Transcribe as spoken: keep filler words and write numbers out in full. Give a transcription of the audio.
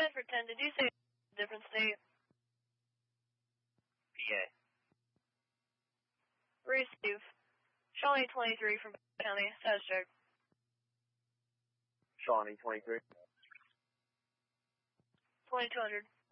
For ten, did you say a different state? P A. Receive. Shawnee twenty-three from County, status check. Shawnee twenty-three. twenty-two hundred.